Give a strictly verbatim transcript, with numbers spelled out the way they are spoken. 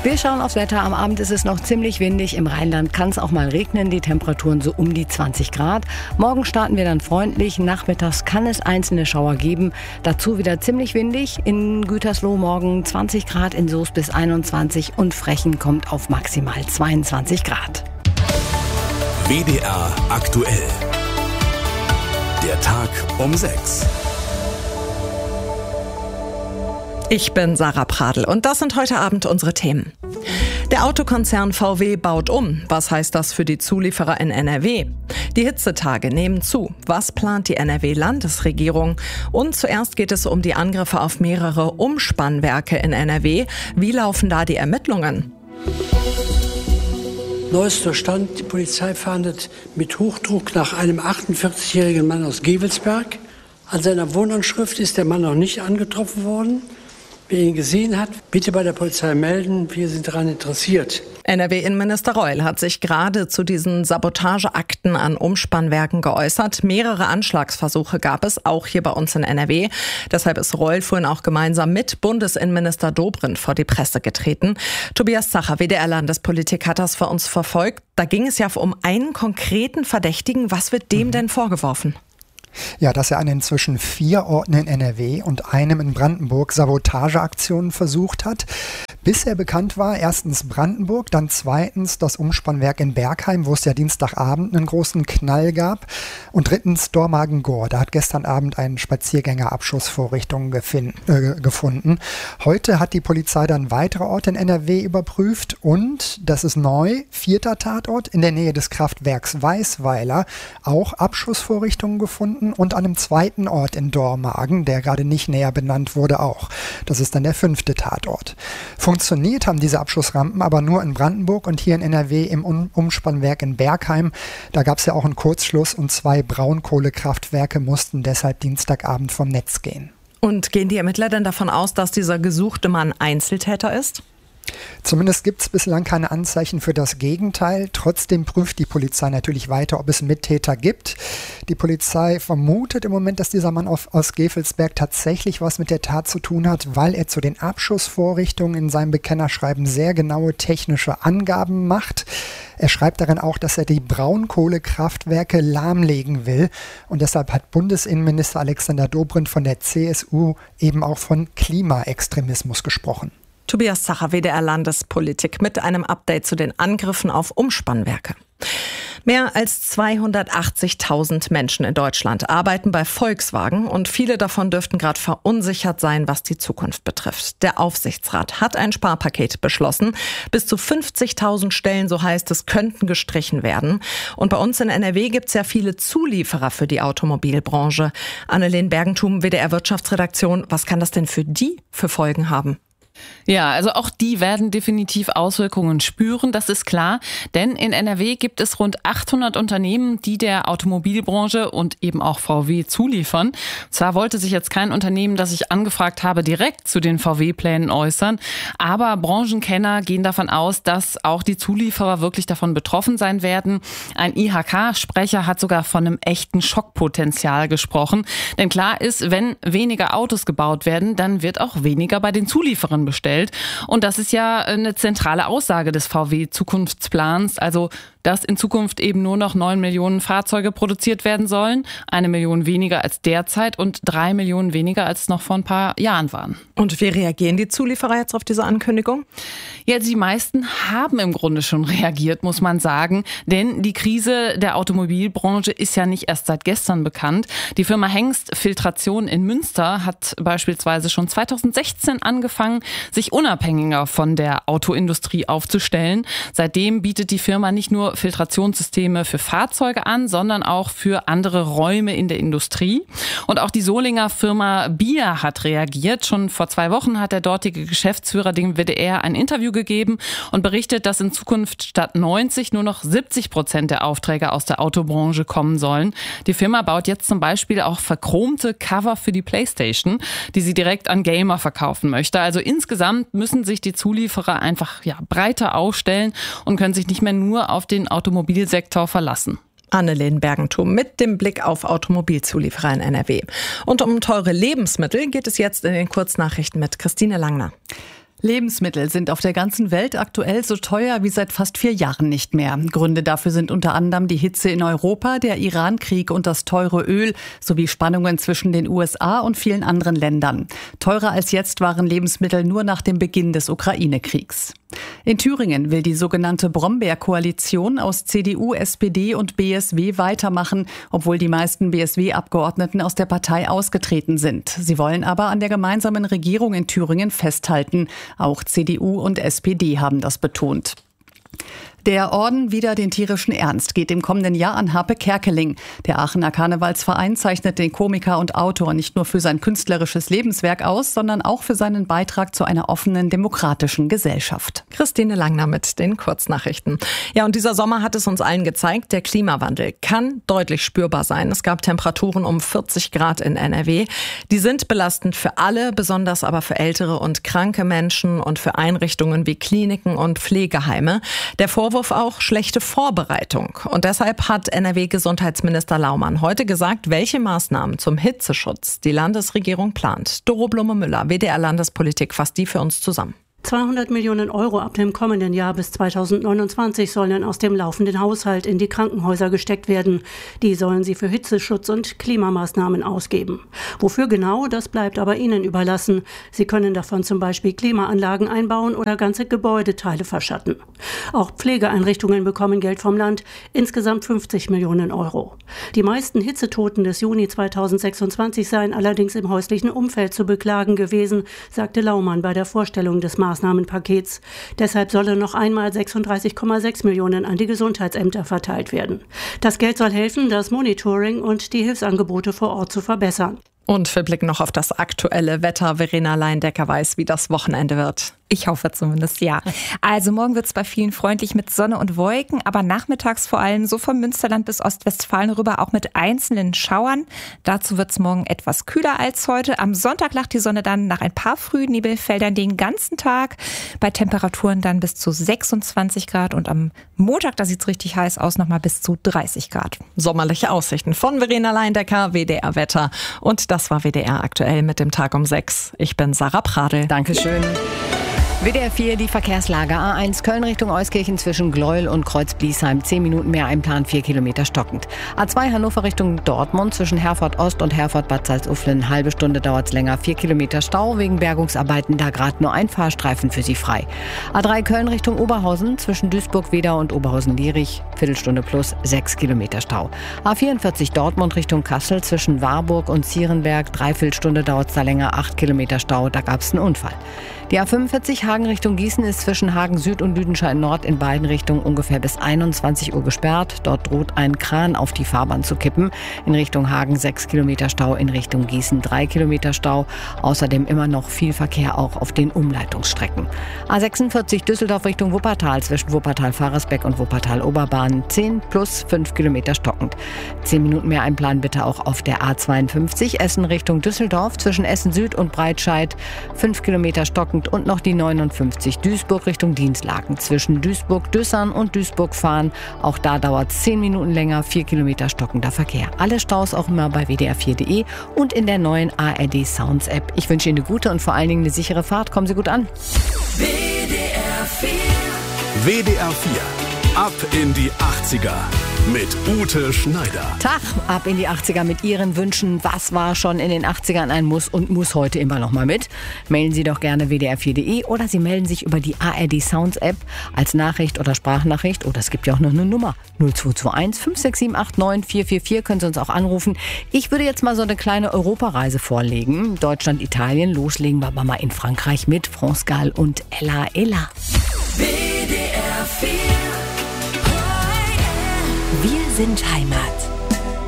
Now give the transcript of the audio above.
Wir schauen aufs Wetter. Am Abend ist es noch ziemlich windig. Im Rheinland kann es auch mal regnen. Die Temperaturen so um die zwanzig Grad. Morgen starten wir dann freundlich. Nachmittags kann es einzelne Schauer geben. Dazu wieder ziemlich windig. In Gütersloh morgen zwanzig Grad, in Soest bis einundzwanzig und Frechen kommt auf maximal zweiundzwanzig Grad. W D R aktuell. Der Tag um sechs. Ich bin Sarah Pradl und das sind heute Abend unsere Themen. Der Autokonzern V W baut um. Was heißt das für die Zulieferer in N R W? Die Hitzetage nehmen zu. Was plant die N R W-Landesregierung? Und zuerst geht es um die Angriffe auf mehrere Umspannwerke in N R W. Wie laufen da die Ermittlungen? Neuester Stand, die Polizei fahndet mit Hochdruck nach einem achtundvierzigjährigen Mann aus Gevelsberg. An seiner Wohnanschrift ist der Mann noch nicht angetroffen worden. Wer ihn gesehen hat, bitte bei der Polizei melden, wir sind daran interessiert. N R W-Innenminister Reul hat sich gerade zu diesen Sabotageakten an Umspannwerken geäußert. Mehrere Anschlagsversuche gab es, auch hier bei uns in N R W. Deshalb ist Reul vorhin auch gemeinsam mit Bundesinnenminister Dobrindt vor die Presse getreten. Tobias Zacher, W D R-Landespolitik, hat das für uns verfolgt. Da ging es ja um einen konkreten Verdächtigen. Was wird dem mhm. denn vorgeworfen? Ja, dass er an inzwischen vier Orten in N R W und einem in Brandenburg Sabotageaktionen versucht hat. Bisher bekannt war erstens Brandenburg, dann zweitens das Umspannwerk in Bergheim, wo es ja Dienstagabend einen großen Knall gab. Und drittens Dormagen-Gohr. Da hat gestern Abend ein Spaziergänger Abschussvorrichtungen gefin- äh, gefunden. Heute hat die Polizei dann weitere Orte in N R W überprüft und, das ist neu, vierter Tatort in der Nähe des Kraftwerks Weißweiler, auch Abschussvorrichtungen gefunden. Und an einem zweiten Ort in Dormagen, der gerade nicht näher benannt wurde, auch. Das ist dann der fünfte Tatort. Funktioniert haben diese Abschussrampen aber nur in Brandenburg und hier in N R W im um- Umspannwerk in Bergheim. Da gab es ja auch einen Kurzschluss und zwei Braunkohlekraftwerke mussten deshalb Dienstagabend vom Netz gehen. Und gehen die Ermittler denn davon aus, dass dieser gesuchte Mann Einzeltäter ist? Zumindest gibt es bislang keine Anzeichen für das Gegenteil. Trotzdem prüft die Polizei natürlich weiter, ob es Mittäter gibt. Die Polizei vermutet im Moment, dass dieser Mann auf, aus Gevelsberg tatsächlich was mit der Tat zu tun hat, weil er zu den Abschussvorrichtungen in seinem Bekennerschreiben sehr genaue technische Angaben macht. Er schreibt darin auch, dass er die Braunkohlekraftwerke lahmlegen will. Und deshalb hat Bundesinnenminister Alexander Dobrindt von der C S U eben auch von Klimaextremismus gesprochen. Tobias Zacher, W D R-Landespolitik, mit einem Update zu den Angriffen auf Umspannwerke. Mehr als zweihundertachtzigtausend Menschen in Deutschland arbeiten bei Volkswagen und viele davon dürften gerade verunsichert sein, was die Zukunft betrifft. Der Aufsichtsrat hat ein Sparpaket beschlossen. Bis zu fünfzigtausend Stellen, so heißt es, könnten gestrichen werden. Und bei uns in N R W gibt es ja viele Zulieferer für die Automobilbranche. Annelien Bergentum, W D R-Wirtschaftsredaktion, was kann das denn für die für Folgen haben? Ja, also auch die werden definitiv Auswirkungen spüren, das ist klar. Denn in N R W gibt es rund achthundert Unternehmen, die der Automobilbranche und eben auch V W zuliefern. Zwar wollte sich jetzt kein Unternehmen, das ich angefragt habe, direkt zu den V W-Plänen äußern, aber Branchenkenner gehen davon aus, dass auch die Zulieferer wirklich davon betroffen sein werden. Ein I H K-Sprecher hat sogar von einem echten Schockpotenzial gesprochen. Denn klar ist, wenn weniger Autos gebaut werden, dann wird auch weniger bei den Zulieferern bestellt. Und das ist ja eine zentrale Aussage des V W-Zukunftsplans, also dass in Zukunft eben nur noch neun Millionen Fahrzeuge produziert werden sollen, eine Million weniger als derzeit und drei Millionen weniger als es noch vor ein paar Jahren waren. Und wie reagieren die Zulieferer jetzt auf diese Ankündigung? Ja, die meisten haben im Grunde schon reagiert, muss man sagen, denn die Krise der Automobilbranche ist ja nicht erst seit gestern bekannt. Die Firma Hengst Filtration in Münster hat beispielsweise schon zweitausendsechzehn angefangen, sich unabhängiger von der Autoindustrie aufzustellen. Seitdem bietet die Firma nicht nur Filtrationssysteme für Fahrzeuge an, sondern auch für andere Räume in der Industrie. Und auch die Solinger Firma Bier hat reagiert. Schon vor zwei Wochen hat der dortige Geschäftsführer dem W D R ein Interview gegeben und berichtet, dass in Zukunft statt neunzig nur noch siebzig Prozent der Aufträge aus der Autobranche kommen sollen. Die Firma baut jetzt zum Beispiel auch verchromte Cover für die PlayStation, die sie direkt an Gamer verkaufen möchte. Also insgesamt müssen sich die Zulieferer einfach ja, breiter aufstellen und können sich nicht mehr nur auf den Automobilsektor verlassen. Annelien Bergentum mit dem Blick auf Automobilzulieferer in N R W. Und um teure Lebensmittel geht es jetzt in den Kurznachrichten mit Christine Langner. Lebensmittel sind auf der ganzen Welt aktuell so teuer wie seit fast vier Jahren nicht mehr. Gründe dafür sind unter anderem die Hitze in Europa, der Iran-Krieg und das teure Öl sowie Spannungen zwischen den U S A und vielen anderen Ländern. Teurer als jetzt waren Lebensmittel nur nach dem Beginn des Ukraine-Kriegs. In Thüringen will die sogenannte Brombeer-Koalition aus C D U, S P D und B S W weitermachen, obwohl die meisten B S W-Abgeordneten aus der Partei ausgetreten sind. Sie wollen aber an der gemeinsamen Regierung in Thüringen festhalten. Auch C D U und S P D haben das betont. Der Orden Wider den tierischen Ernst geht im kommenden Jahr an Harpe Kerkeling. Der Aachener Karnevalsverein zeichnet den Komiker und Autor nicht nur für sein künstlerisches Lebenswerk aus, sondern auch für seinen Beitrag zu einer offenen, demokratischen Gesellschaft. Christine Langner mit den Kurznachrichten. Ja, und dieser Sommer hat es uns allen gezeigt, der Klimawandel kann deutlich spürbar sein. Es gab Temperaturen um vierzig Grad in N R W. Die sind belastend für alle, besonders aber für ältere und kranke Menschen und für Einrichtungen wie Kliniken und Pflegeheime. Der Vorwurf auch schlechte Vorbereitung. Und deshalb hat N R W-Gesundheitsminister Laumann heute gesagt, welche Maßnahmen zum Hitzeschutz die Landesregierung plant. Doro Blume-Müller, W D R-Landespolitik, fasst die für uns zusammen. zweihundert Millionen Euro ab dem kommenden Jahr bis zweitausendneunundzwanzig sollen aus dem laufenden Haushalt in die Krankenhäuser gesteckt werden. Die sollen sie für Hitzeschutz und Klimamaßnahmen ausgeben. Wofür genau, das bleibt aber Ihnen überlassen. Sie können davon zum Beispiel Klimaanlagen einbauen oder ganze Gebäudeteile verschatten. Auch Pflegeeinrichtungen bekommen Geld vom Land, insgesamt fünfzig Millionen Euro. Die meisten Hitzetoten des Juni zweitausendsechsundzwanzig seien allerdings im häuslichen Umfeld zu beklagen gewesen, sagte Laumann bei der Vorstellung des Maßnahmenpakets. Deshalb solle noch einmal sechsunddreißig Komma sechs Millionen an die Gesundheitsämter verteilt werden. Das Geld soll helfen, das Monitoring und die Hilfsangebote vor Ort zu verbessern. Und wir blicken noch auf das aktuelle Wetter. Verena Leindecker weiß, wie das Wochenende wird. Ich hoffe zumindest, ja. Also morgen wird es bei vielen freundlich mit Sonne und Wolken, aber nachmittags vor allem so vom Münsterland bis Ostwestfalen rüber auch mit einzelnen Schauern. Dazu wird es morgen etwas kühler als heute. Am Sonntag lacht die Sonne dann nach ein paar frühen Nebelfeldern den ganzen Tag. Bei Temperaturen dann bis zu sechsundzwanzig Grad und am Montag, da sieht es richtig heiß aus, nochmal bis zu dreißig Grad. Sommerliche Aussichten von Verena Leindecker, W D R Wetter. Und das war W D R aktuell mit dem Tag um sechs. Ich bin Sarah Pradel. Dankeschön. W D R vier, die Verkehrslage. A eins Köln Richtung Euskirchen zwischen Gleuel und Kreuz-Bliesheim. Zehn Minuten mehr einplanen, vier Kilometer stockend. A zwei Hannover Richtung Dortmund zwischen Herford Ost und Herford Bad Salzuflen. Halbe Stunde dauert es länger. Vier Kilometer Stau wegen Bergungsarbeiten. Da gerade nur ein Fahrstreifen für Sie frei. A drei Köln Richtung Oberhausen zwischen Duisburg-Wedau und Oberhausen-Lierich. Viertelstunde plus sechs Kilometer Stau. A vierundvierzig Dortmund Richtung Kassel zwischen Warburg und Zierenberg. Dreiviertelstunde dauert es da länger. Acht Kilometer Stau. Da gab es einen Unfall. Die A fünfundvierzig Hagen Richtung Gießen ist zwischen Hagen Süd und Lüdenscheid Nord in beiden Richtungen ungefähr bis einundzwanzig Uhr gesperrt. Dort droht ein Kran auf die Fahrbahn zu kippen. In Richtung Hagen sechs Kilometer Stau, in Richtung Gießen drei Kilometer Stau. Außerdem immer noch viel Verkehr auch auf den Umleitungsstrecken. A sechsundvierzig Düsseldorf Richtung Wuppertal zwischen Wuppertal-Faresbeck und Wuppertal-Oberbahn zehn plus fünf Kilometer stockend. zehn Minuten mehr einplanen bitte auch auf der A zweiundfünfzig Essen Richtung Düsseldorf zwischen Essen Süd und Breitscheid fünf Kilometer stockend. Und noch die neunundfünfzig Duisburg Richtung Dienstlaken zwischen Duisburg-Düssern und Duisburg-Fahren. Auch da dauert es zehn Minuten länger, vier Kilometer stockender Verkehr. Alle Staus auch immer bei W D R vier Punkt de und in der neuen A R D Sounds App. Ich wünsche Ihnen eine gute und vor allen Dingen eine sichere Fahrt. Kommen Sie gut an. W D R vier. W D R vier. Ab in die achtziger. Mit Ute Schneider. Tag, ab in die achtziger mit Ihren Wünschen. Was war schon in den achtzigern ein Muss und muss heute immer noch mal mit? Melden Sie doch gerne W D R vier Punkt de oder Sie melden sich über die A R D Sounds App als Nachricht oder Sprachnachricht. Oder es gibt ja auch noch eine Nummer. null zwei zwei eins fünf sechs sieben acht neun vier vier vier können Sie uns auch anrufen. Ich würde jetzt mal so eine kleine Europareise vorlegen. Deutschland, Italien. Loslegen wir aber mal in Frankreich mit France Gall und Ella Ella. W D R vier. Wir sind Heimat.